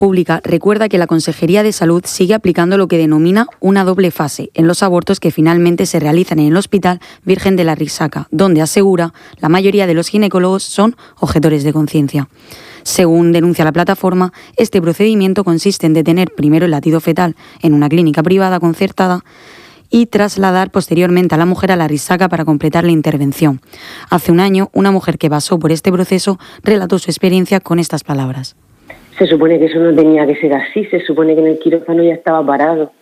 Pública recuerda que la Consejería de Salud sigue aplicando lo que denomina una doble fase en los abortos que finalmente se realizan en el Hospital Virgen de la Risaca, donde asegura la mayoría de los ginecólogos son objetores de conciencia. Según denuncia la plataforma, este procedimiento consiste en detener primero el latido fetal en una clínica privada concertada y trasladar posteriormente a la mujer a la Risaca para completar la intervención. Hace un año, una mujer que pasó por este proceso relató su experiencia con estas palabras. Se supone que eso no tenía que ser así, se supone que en el quirófano ya estaba parado.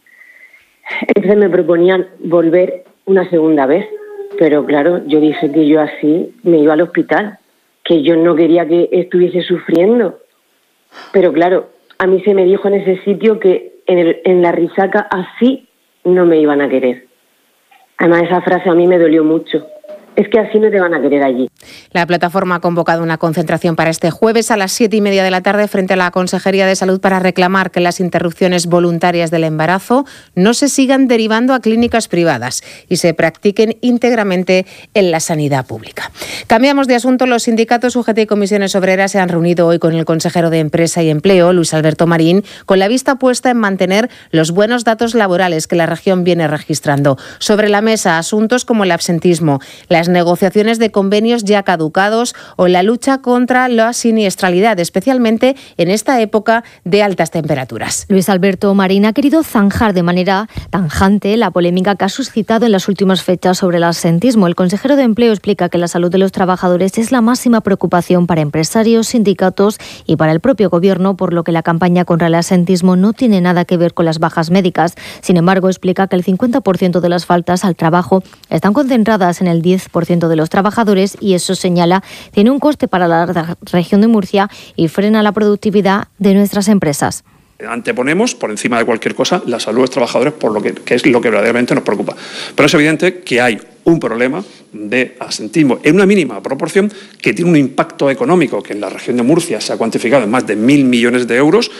Entonces me proponían volver una segunda vez, pero claro, yo dije que yo así me iba al hospital, que yo no quería que estuviese sufriendo. Pero claro, a mí se me dijo en ese sitio que en la Risaca así no me iban a querer. Además, esa frase a mí me dolió mucho. Es que así no te van a querer allí. La plataforma ha convocado una concentración para este jueves a las 7:30 de la tarde frente a la Consejería de Salud para reclamar que las interrupciones voluntarias del embarazo no se sigan derivando a clínicas privadas y se practiquen íntegramente en la sanidad pública. Cambiamos de asunto. Los sindicatos UGT y comisiones obreras se han reunido hoy con el consejero de Empresa y Empleo, Luis Alberto Marín, con la vista puesta en mantener los buenos datos laborales que la región viene registrando. Sobre la mesa, asuntos como el absentismo, las negociaciones de convenios ya caducados o la lucha contra la siniestralidad, especialmente en esta época de altas temperaturas. Luis Alberto Marín ha querido zanjar de manera tanjante la polémica que ha suscitado en las últimas fechas sobre el absentismo. El consejero de Empleo explica que la salud de los trabajadores es la máxima preocupación para empresarios, sindicatos y para el propio Gobierno, por lo que la campaña contra el absentismo no tiene nada que ver con las bajas médicas. Sin embargo, explica que el 50% de las faltas al trabajo están concentradas en el 10% de los trabajadores y eso, señala, tiene un coste para la región de Murcia y frena la productividad de nuestras empresas. Anteponemos, por encima de cualquier cosa, la salud de los trabajadores, por lo que es lo que verdaderamente nos preocupa. Pero es evidente que hay un problema de absentismo en una mínima proporción que tiene un impacto económico que en la región de Murcia se ha cuantificado en más de 1.000 millones de euros,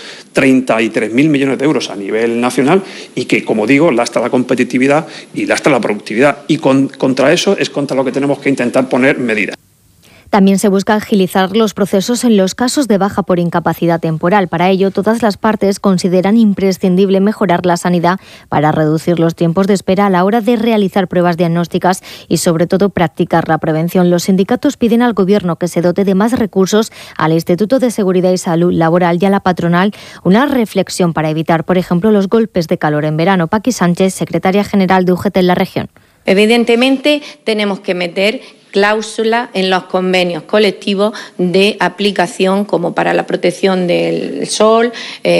33.000 millones de euros a nivel nacional y que, como digo, lastra la competitividad y lastra la productividad. Y contra eso es contra lo que tenemos que intentar poner medidas. También se busca agilizar los procesos en los casos de baja por incapacidad temporal. Para ello, todas las partes consideran imprescindible mejorar la sanidad para reducir los tiempos de espera a la hora de realizar pruebas diagnósticas y, sobre todo, practicar la prevención. Los sindicatos piden al Gobierno que se dote de más recursos al Instituto de Seguridad y Salud Laboral y a la patronal una reflexión para evitar, por ejemplo, los golpes de calor en verano. Paqui Sánchez, secretaria general de UGT en la región. Evidentemente, tenemos que meter cláusula en los convenios colectivos de aplicación como para la protección del sol,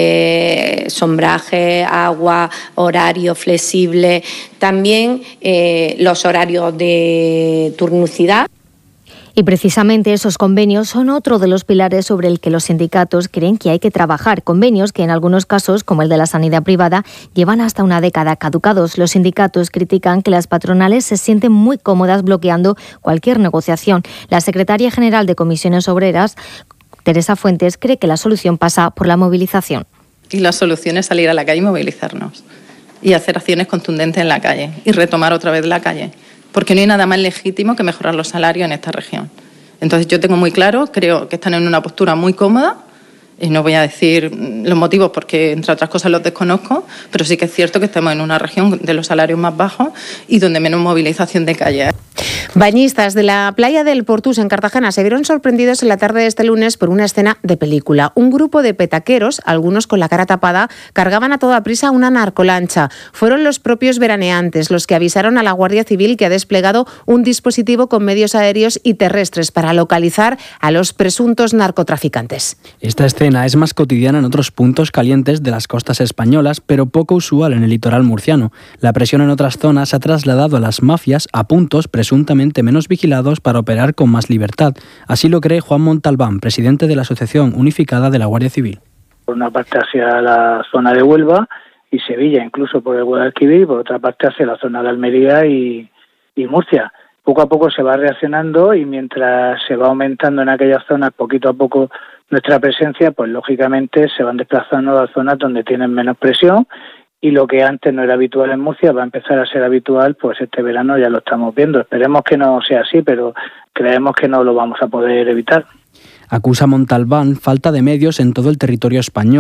sombraje, agua, horario flexible, también los horarios de turnucidad. Y precisamente esos convenios son otro de los pilares sobre el que los sindicatos creen que hay que trabajar. Convenios que en algunos casos, como el de la sanidad privada, llevan hasta una década caducados. Los sindicatos critican que las patronales se sienten muy cómodas bloqueando cualquier negociación. La secretaria general de Comisiones Obreras, Teresa Fuentes, cree que la solución pasa por la movilización. Y la solución es salir a la calle y movilizarnos. Y hacer acciones contundentes en la calle. Y retomar otra vez la calle. Porque no hay nada más legítimo que mejorar los salarios en esta región. Entonces yo tengo muy claro, creo que están en una postura muy cómoda, y no voy a decir los motivos porque, entre otras cosas, los desconozco, pero sí que es cierto que estamos en una región de los salarios más bajos y donde menos movilización de calle. Bañistas de la playa del Portús en Cartagena se vieron sorprendidos en la tarde de este lunes por una escena de película. Un grupo de petaqueros, algunos con la cara tapada, cargaban a toda prisa una narcolancha. Fueron los propios veraneantes los que avisaron a la Guardia Civil, que ha desplegado un dispositivo con medios aéreos y terrestres para localizar a los presuntos narcotraficantes. Esta escena es más cotidiana en otros puntos calientes de las costas españolas, pero poco usual en el litoral murciano. La presión en otras zonas ha trasladado a las mafias a puntos presuntamente menos vigilados para operar con más libertad. Así lo cree Juan Montalbán, presidente de la Asociación Unificada de la Guardia Civil. Por una parte hacia la zona de Huelva y Sevilla, incluso por el Guadalquivir, y por otra parte hacia la zona de Almería y Murcia. Poco a poco se va reaccionando y mientras se va aumentando en aquellas zonas poquito a poco nuestra presencia, pues lógicamente se van desplazando a zonas donde tienen menos presión. Y lo que antes no era habitual en Murcia va a empezar a ser habitual, pues este verano ya lo estamos viendo. Esperemos que no sea así, pero creemos que no lo vamos a poder evitar. Acusa a Montalbán falta de medios en todo el territorio español